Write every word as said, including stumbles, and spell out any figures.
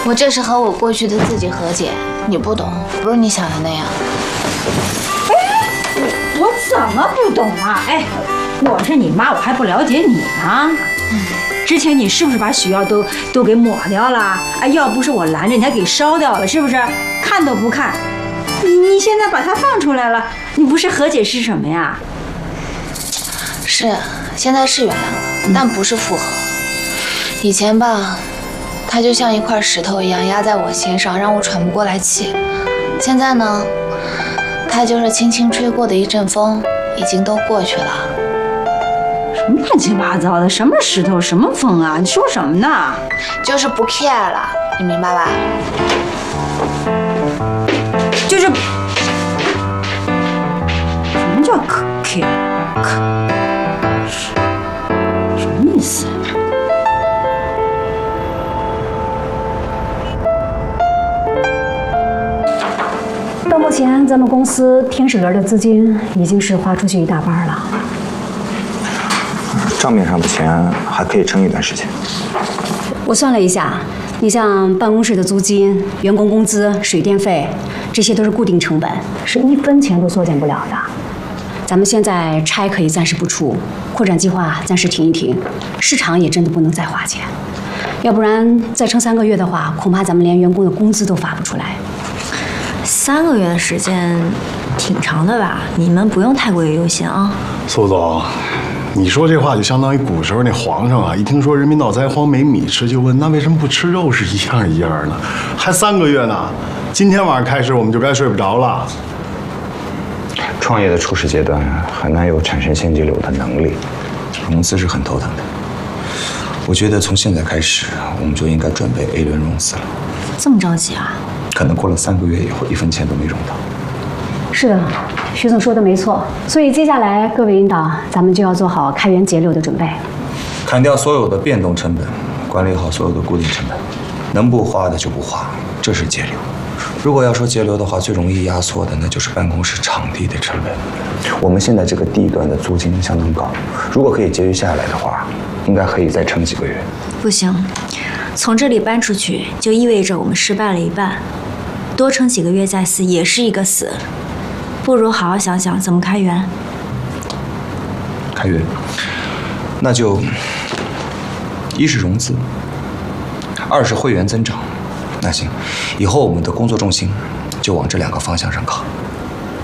我这是和我过去的自己和解，你不懂，不是你想的那样。 哎，我怎么不懂啊？哎，我是你妈，我还不了解你呢。之前你是不是把许药都都给抹掉了？哎，要不是我拦着，你还给烧掉了，是不是？看都不看。你你现在把它放出来了，你不是和解是什么呀？ 是，现在是原谅了，但不是复合。以前吧，它就像一块石头一样压在我心上，让我喘不过来气。现在呢，它就是轻轻吹过的一阵风，已经都过去了。 什么乱七八糟的？什么石头？什么风啊？你说什么呢？ 就是不 care 了，你明白吧？ 就是。什么叫可 care？ 可什么意思？ 到目前，咱们公司天使轮的资金已经是花出去一大半了。 账面上的钱还可以撑一段时间。 我算了一下，你像办公室的租金、员工工资、水电费，这些都是固定成本，是一分钱都缩减不了的。咱们现在差可以暂时不出，扩展计划暂时停一停，市场也真的不能再花钱，要不然再撑三个月的话，恐怕咱们连员工的工资都发不出来。 三个月的时间挺长的吧？你们不用太过于忧心啊。 苏总，你说这话就相当于古时候那皇上啊，一听说人民闹灾荒没米吃，就问那为什么不吃肉是一样一样的，还三个月呢。今天晚上开始我们就该睡不着了。 创业的初始阶段很难有产生现金流的能力，融资是很头疼的。我觉得从现在开始，我们就应该准备 A 轮融资了。 这么着急啊？ 可能过了三个月以后，一分钱都没融到。 是的，徐总说的没错。所以接下来各位领导，咱们就要做好开源节流的准备， 砍掉所有的变动成本，管理好所有的固定成本，能不花的就不花，这是节流。如果要说节流的话，最容易压缩的那就是办公室场地的成本。我们现在这个地段的租金相当高，如果可以节约下来的话，应该可以再撑几个月。 不行，从这里搬出去就意味着我们失败了一半，多撑几个月再死也是一个死，不如好好想想怎么开源。 开源，那就一是融资，二是会员增长。那行，以后我们的工作重心就往这两个方向上靠。